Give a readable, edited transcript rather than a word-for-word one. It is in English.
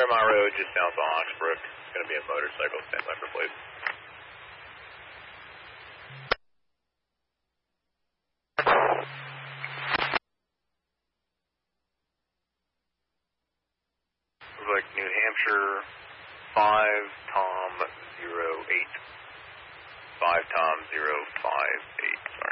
Claremont Road, just south of Oxbrook. It's going to be a motorcycle. Stand by for please. Looks like New Hampshire 5 Tom 08. 5 Tom 058. Sorry.